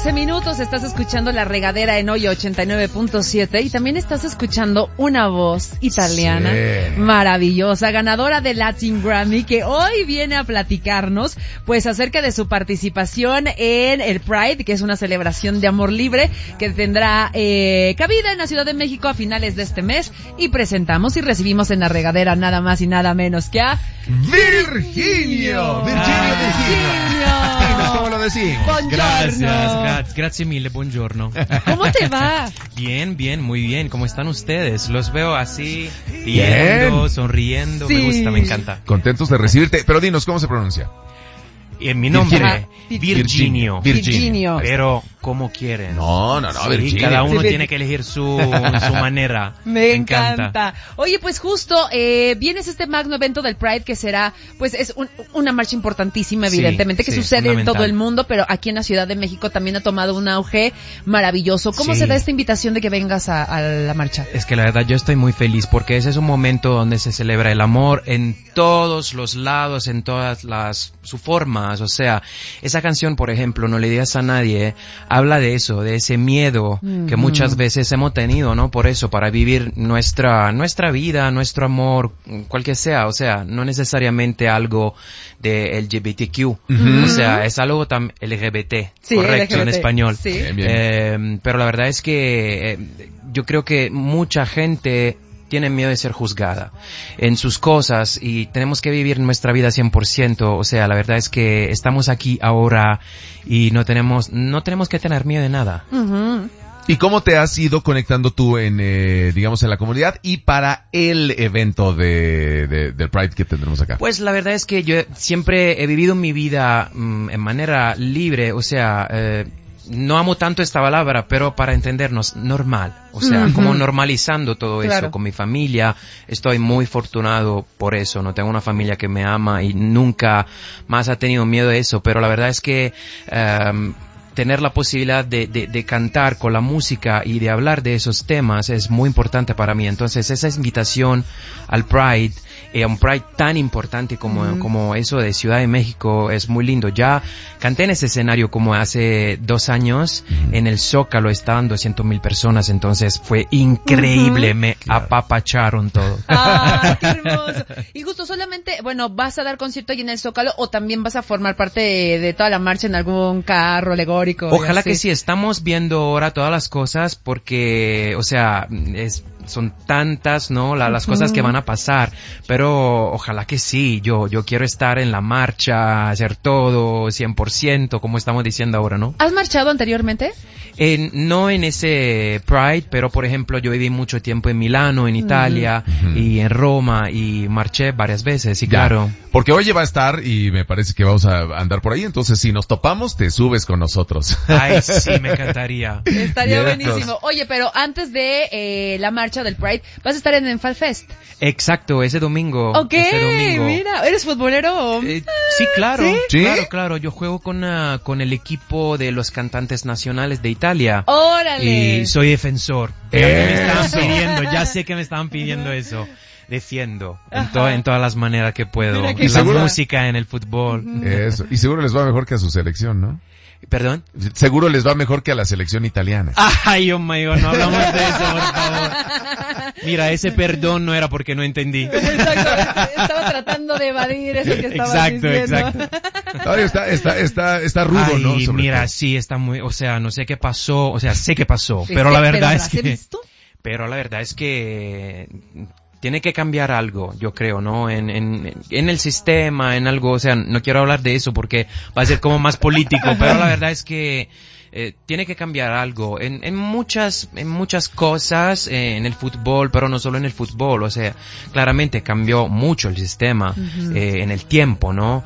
11 minutos, estás escuchando La Regadera en Hoy 89.7 y también estás escuchando una voz italiana maravillosa, ganadora de Latin Grammy, que hoy viene a platicarnos pues acerca de su participación en el Pride, que es una celebración de amor libre que tendrá cabida en la Ciudad de México a finales de este mes, y presentamos y recibimos en La Regadera nada más y nada menos que a Virginio. ¿Cómo lo decimos? Grazie mille, buongiorno. ¿Cómo te va? Bien, muy bien. ¿Cómo están ustedes? Los veo así, riendo, sonriendo. Sí. Me encanta. Contentos de recibirte. Pero dinos, ¿cómo se pronuncia? Mi nombre, Virginio. Virginio. Pero, ¿cómo quieren? No, sí, Virginio. Cada uno tiene que elegir su manera. Me encanta. Oye, pues justo, vienes este magno evento del Pride que será, pues es una marcha importantísima, evidentemente, que sucede en todo el mundo, pero aquí en la Ciudad de México también ha tomado un auge maravilloso. ¿Cómo se da esta invitación de que vengas a la marcha? Es que la verdad yo estoy muy feliz porque ese es un momento donde se celebra el amor en todos los lados, en todas su forma. O sea, esa canción, por ejemplo, No le digas a nadie, habla de eso, de ese miedo que muchas veces hemos tenido, ¿no? Por eso, para vivir nuestra vida, nuestro amor, cualquier sea, o sea, no necesariamente algo de LGBTQ, o sea, es algo tan LGBT, correcto, LGBT, en español. Sí. Bien. Pero la verdad es que yo creo que mucha gente tienen miedo de ser juzgada en sus cosas y tenemos que vivir nuestra vida 100%, o sea, la verdad es que estamos aquí ahora y no tenemos que tener miedo de nada. ¿Y cómo te has ido conectando tú en la comunidad y para el evento del Pride que tendremos acá? Pues la verdad es que yo siempre he vivido mi vida en manera libre, o sea, no amo tanto esta palabra, pero para entendernos, normal. O sea, como normalizando todo eso con mi familia. Estoy muy afortunado por eso. No tengo una familia que me ama y nunca más ha tenido miedo de eso. Pero la verdad es que tener la posibilidad de cantar con la música y de hablar de esos temas es muy importante para mí. Entonces, esa invitación al Pride, a un Pride tan importante como eso de Ciudad de México, es muy lindo. Ya canté en ese escenario como hace 2 años, en el Zócalo estaban 200,000 personas, entonces fue increíble, me apapacharon todo. ¡Ah, qué hermoso! Y justo solamente, ¿vas a dar concierto ahí en el Zócalo o también vas a formar parte de toda la marcha en algún carro alegórico? Ojalá que sí, estamos viendo ahora todas las cosas porque, o sea, son tantas, ¿no? Las cosas que van a pasar, pero ojalá que sí, yo quiero estar en la marcha, hacer todo 100%, como estamos diciendo ahora, ¿no? ¿Has marchado anteriormente? No en ese Pride, pero por ejemplo yo viví mucho tiempo en Milano, en Italia y en Roma y marché varias veces, y claro. Porque Oye va a estar y me parece que vamos a andar por ahí, entonces si nos topamos te subes con nosotros. Ay, sí, me encantaría. Estaría buenísimo. Oye, pero antes de la marcha del Pride, vas a estar en el Fall Fest. Exacto, ese domingo. Mira, ¿eres futbolero? Sí, claro. ¿Sí? Claro, yo juego con el equipo de los cantantes nacionales de Italia. ¡Órale! Y soy defensor. Me estaban pidiendo, ya sé que me estaban pidiendo eso. Defiendo en todas las maneras que puedo. En la música, en el fútbol. Eso. Y seguro les va mejor que a su selección, ¿no? ¿Perdón? Seguro les va mejor que a la selección italiana. Ay, oh my God, no hablamos de eso, por favor. Mira, ese perdón no era porque no entendí. Exacto, estaba tratando de evadir eso que estaba diciendo. Exacto. Ay, está rudo, ay, ¿no? Mira, todo. Sí, está muy, o sea, no sé qué pasó, o sea, sé qué pasó, pero la verdad es que... ¿Visto? Pero la verdad es que... tiene que cambiar algo, yo creo, ¿no? En el sistema, en algo, o sea, no quiero hablar de eso porque va a ser como más político, pero la verdad es que tiene que cambiar algo en muchas cosas, en el fútbol, pero no solo en el fútbol, o sea, claramente cambió mucho el sistema en el tiempo, ¿no?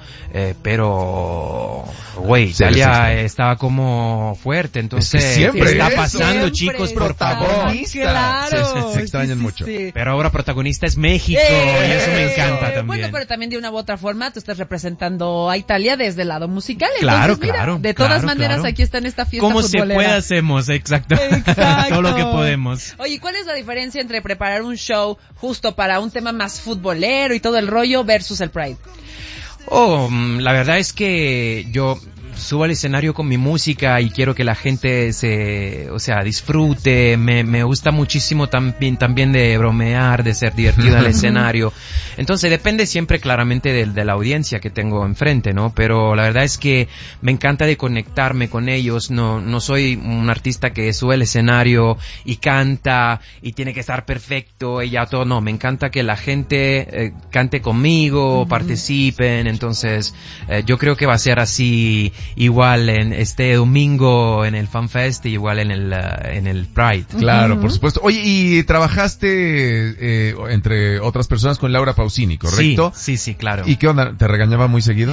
Pero, güey, Italia estaba como fuerte, entonces, es que siempre está eso, pasando, chicos, por favor. Claro. Se extrañan mucho. Sí. Pero ahora protagonista es México, y eso me encanta también. Bueno, pero también de una u otra forma, tú estás representando a Italia desde el lado musical. Claro, entonces, mira, claro. De todas maneras, aquí está en esta fiesta como futbolera. se puede hacemos, exacto. Todo lo que podemos. Oye, ¿cuál es la diferencia entre preparar un show justo para un tema más futbolero y todo el rollo versus el Pride? La verdad es que yo subo al escenario con mi música y quiero que la gente disfrute. Me gusta muchísimo también de bromear, de ser divertido en el escenario. Entonces depende siempre claramente de la audiencia que tengo enfrente, ¿no? Pero la verdad es que me encanta de conectarme con ellos. No soy un artista que sube al escenario y canta y tiene que estar perfecto y ya todo. No, me encanta que la gente cante conmigo, participen. Entonces yo creo que va a ser así igual en este domingo en el FanFest y igual en el Pride. Claro, por supuesto. Oye, y trabajaste entre otras personas con Laura Pausini, ¿correcto? Sí, claro. ¿Y qué onda? ¿Te regañaba muy seguido?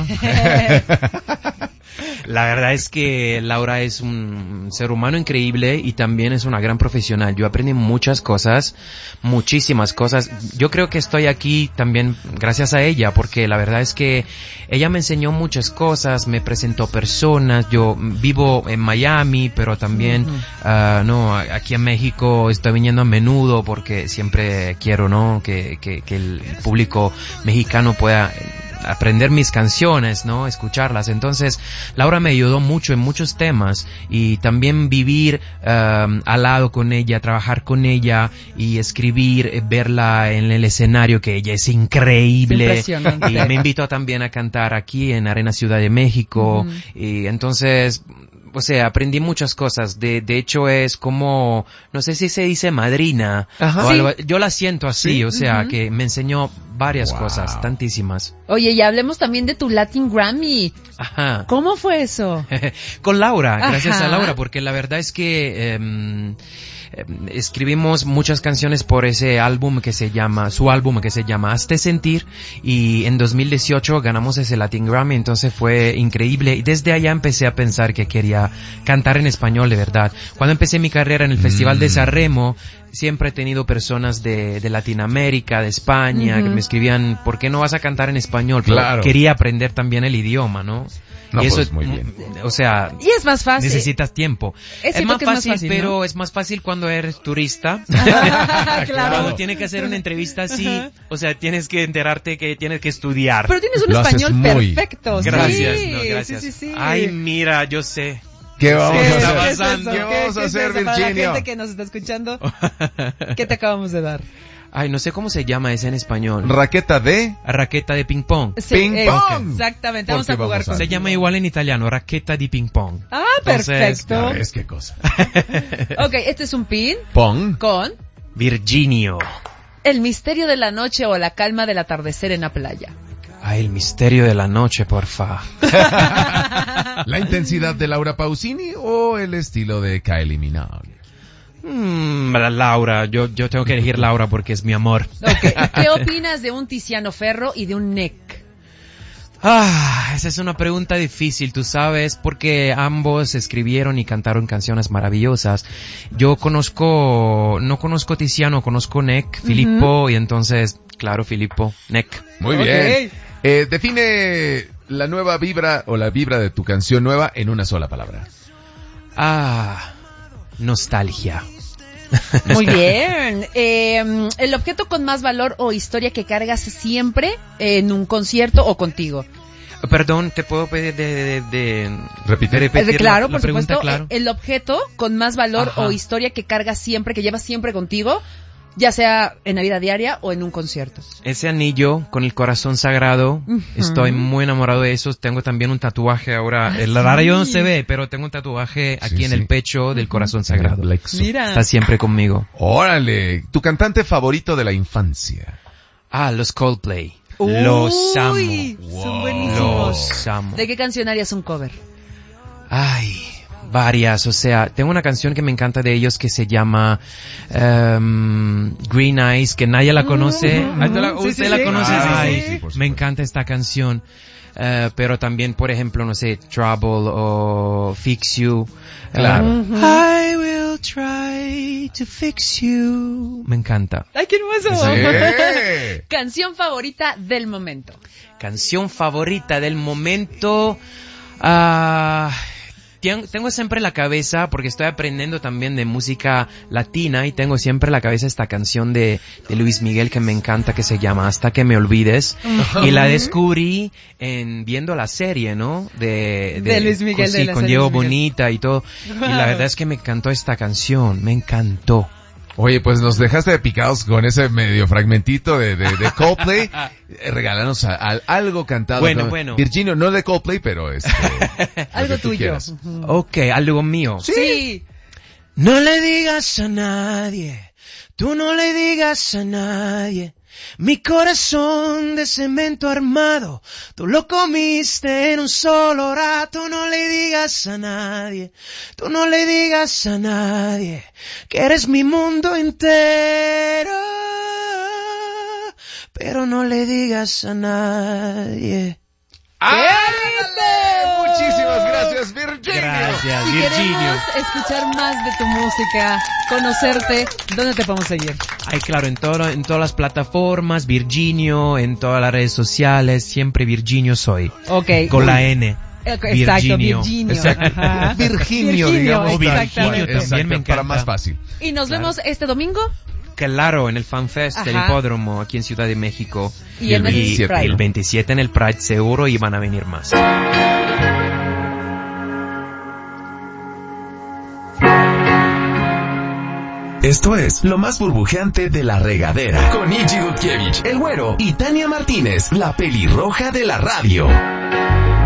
La verdad es que Laura es un ser humano increíble y también es una gran profesional. Yo aprendí muchas cosas, muchísimas cosas. Yo creo que estoy aquí también gracias a ella, porque la verdad es que ella me enseñó muchas cosas, me presentó personas. Yo vivo en Miami, pero también aquí en México estoy viniendo a menudo porque siempre quiero, ¿no? Que el público mexicano pueda aprender mis canciones, ¿no? Escucharlas. Entonces, Laura me ayudó mucho en muchos temas y también vivir al lado con ella, trabajar con ella y escribir, verla en el escenario, que ella es increíble. Impresionante. Y me invitó también a cantar aquí en Arena Ciudad de México. Y entonces, o sea, aprendí muchas cosas. De hecho es como, no sé si se dice madrina. Ajá. O algo. Yo la siento así, ¿Sí? o sea, que me enseñó varias Wow. cosas, tantísimas. Oye, y hablemos también de tu Latin Grammy. Ajá. ¿Cómo fue eso? Con Laura, gracias Ajá. a Laura, porque la verdad es que escribimos muchas canciones por ese álbum su álbum que se llama Hazte Sentir, y en 2018 ganamos ese Latin Grammy, entonces fue increíble, y desde allá empecé a pensar que quería cantar en español de verdad. Cuando empecé mi carrera en el Festival de San Remo, siempre he tenido personas de Latinoamérica, de España, que me escribían, ¿por qué no vas a cantar en español? Pero Claro. quería aprender también el idioma, ¿no? No, y eso pues, muy bien. O sea, Y es más fácil. necesitas tiempo. Es Es cierto más que es más fácil, fácil, pero ¿no? es más fácil cuando eres turista. Claro. Cuando tienes que hacer una entrevista así, o sea, tienes que enterarte que tienes que estudiar. Pero tienes un Lo haces español muy- perfecto. Gracias, Sí, no, gracias. Sí. Ay, mira, yo sé. ¿Qué vamos ¿Qué a está hacer? pasando? ¿Qué vamos a hacer, Para la Virginio? gente que nos está escuchando, ¿qué te acabamos de dar? Ay, no sé cómo se llama ese en español. Raqueta de... Raqueta de ping pong. Sí, Ping pong. Exactamente, vamos a Porque jugar vamos a- con... Se llama igual en italiano, raqueta di ping pong. Ah, Entonces, perfecto. Ya ves qué cosa. Ok, este es un pin Pong. con Virginio. el misterio de la noche o la calma del atardecer en la playa. Ay, el misterio de la noche, porfa. ¿La intensidad de Laura Pausini o el estilo de Kylie Minogue? Laura, yo tengo que elegir Laura porque es mi amor. Ok, ¿qué opinas de un Tiziano Ferro y de un Neck? Esa es una pregunta difícil, tú sabes, porque ambos escribieron y cantaron canciones maravillosas. No conozco Tiziano, conozco Neck, Filippo, y entonces, claro, Filippo, Neck. Muy Ok. bien. Define la nueva vibra o la vibra de tu canción nueva en una sola palabra. Nostalgia. Muy bien. El objeto con más valor o historia que cargas siempre en un concierto o contigo. Perdón, ¿te puedo pedir de Repite. repetir Claro, la por pregunta? supuesto. Claro. El objeto con más valor Ajá. o historia que cargas siempre, que llevas siempre contigo, ya sea en la vida diaria o en un concierto. Ese anillo con el corazón sagrado, estoy muy enamorado de eso. Tengo también un tatuaje ahora. El radio no se ve, pero tengo un tatuaje aquí en sí. el pecho del corazón sagrado. Plexo. Mira. Está siempre conmigo. Órale. ¿Tu cantante favorito de la infancia? Los Coldplay. Uy, Los amo. son buenísimos. Los amo. ¿De qué canción harías un cover? Ay, varias. O sea, tengo una canción que me encanta de ellos que se llama Green Eyes, que nadie la conoce. ¿Usted la conoce? Claro, Ay, sí, por supuesto. me encanta esta canción. Pero también, por ejemplo, no sé, Trouble o Fix You. Claro. I will try to fix you. Me encanta. ¡Ay, qué hermoso! Sí. Canción favorita del momento. Canción favorita del momento. tengo siempre la cabeza, porque estoy aprendiendo también de música latina, y tengo siempre la cabeza esta canción de Luis Miguel que me encanta, que se llama Hasta que me olvides, y la descubrí viendo la serie, ¿no? De Luis Miguel, sí, con Diego Bonita y todo, y la verdad es que me encantó esta canción, me encantó. Oye, pues nos dejaste picados con ese medio fragmentito de Coldplay. Regálanos algo cantado. Bueno. Virginio, no de Coldplay, pero algo tuyo. Ok, algo mío. Sí. No le digas a nadie, tú no le digas a nadie. Mi corazón de cemento armado, tú lo comiste en un solo rato. No le digas a nadie, tú no le digas a nadie, que eres mi mundo entero. Pero no le digas a nadie. Muchísimas gracias, Virginio. Gracias, Si Virginio. queremos escuchar más de tu música, conocerte, ¿dónde te podemos seguir? Ay, claro, en todas las plataformas, Virginio, en todas las redes sociales, siempre Virginio soy. Ok. Con la N. Exacto, Virginio. Exacto. Ajá. Virginio, digamos. O Virginio exactamente. también me encanta. Para más fácil. Y nos vemos este domingo. Claro, en el FanFest del Ajá. Hipódromo, aquí en Ciudad de México. Y en el Pride. el 27 en el Pride seguro, y van a venir más. Esto es lo más burbujeante de La Regadera, con Iggy Gutkiewicz, el Güero, y Tania Martínez, la pelirroja de la radio.